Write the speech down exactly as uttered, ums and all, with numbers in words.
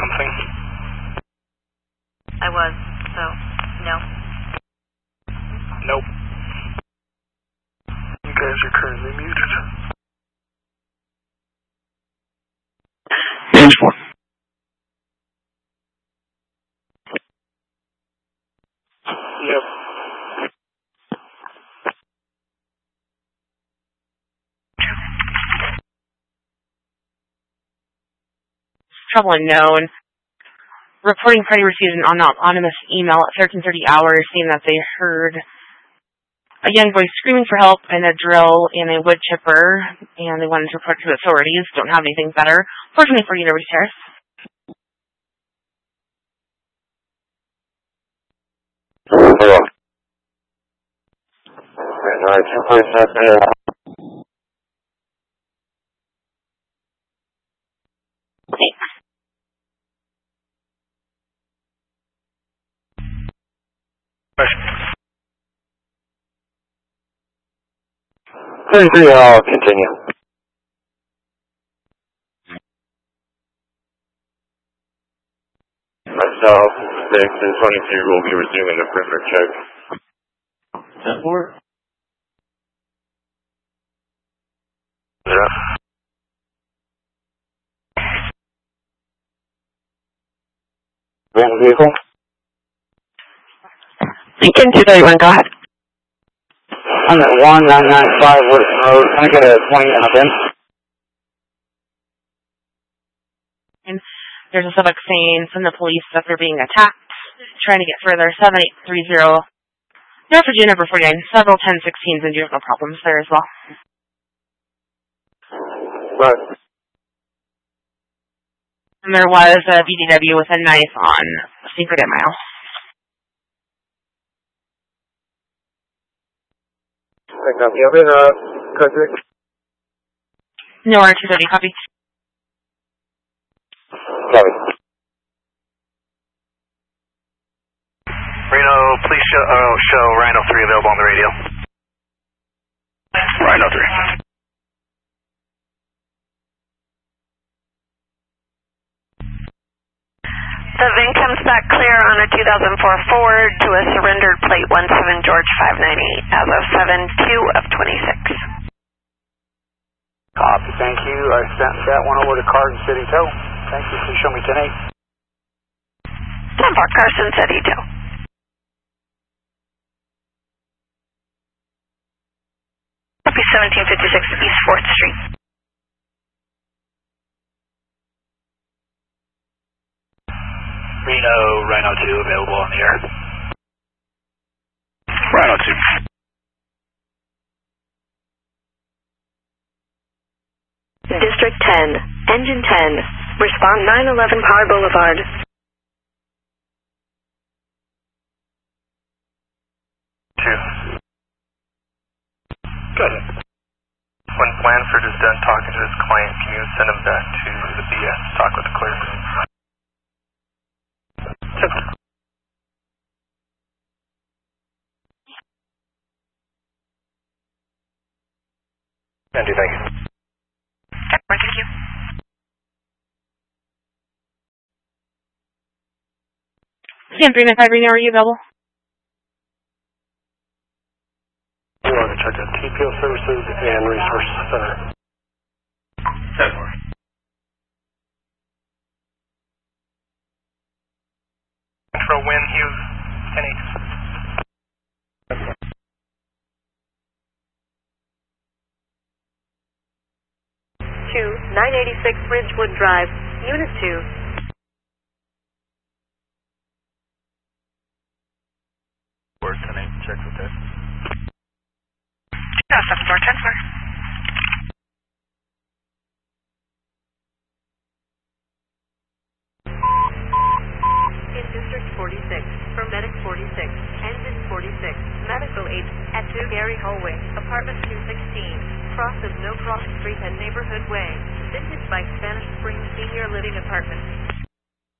something? I was, so, no. Nope. You guys are currently muted. Range four. Yep. Trouble unknown. Reporting party received an anonymous email at thirteen thirty hours saying that they heard a young boy screaming for help and a drill in a wood chipper, and they wanted to report to authorities. Don't have anything better. Fortunately for University Terrace. Hello. Alright, two police have been thirty-three, I'll continue. Myself, six, and twenty-three will be resuming the perimeter check. ten four. Yeah. Van vehicle? Beacon two thirty-one, go ahead. I'm at one nine nine five Woodson Road. Can I get a twenty and a ten? There's a suspect saying from the police that they're being attacked, trying to get further. seven eight three zero. North Virginia, number forty-nine. Several ten sixteens and juvenile problems there as well. Right. And there was a B D W with a knife on Secret at Mile. I copy. I've been, uh, country. No R two thirty, copy. Copy. Reno, please show, uh, show Rhino three available on the radio. Rhino three. The V I N comes back clear on a two thousand four Ford to a surrendered plate one seven George five nine eight as of seven two of twenty-six. Copy, thank you. I sent that one over to Carson City Tow. Thank you. Please show me ten eight. ten four Carson City Tow. Copy seventeen fifty-six East fourth Street. Reno, Rhino two available on the air. Rhino two. District ten, Engine ten, respond nine eleven Power Boulevard. Two. Go ahead. When Blanford is done talking to his client, can you send him back to the B S to talk with the clerk? Thank you, thank you. Okay, thank you. Sam three nine five, Reno, are you available? We're going to check out T P O Services and Resource Center. ten four. Control Wind, Hughes, ten eight. two, nine eighty-six Ridgewood Drive, Unit two. Word ten eight, check with that. Yeah, seven four ten four. In District forty-six, from Medic forty-six, Engine forty-six, Medical eight, at two Gary Hallway, Apartment two sixteen, cross of No Cross Street and Neighborhood Way, Vintage by Spanish Springs Senior Living Apartment.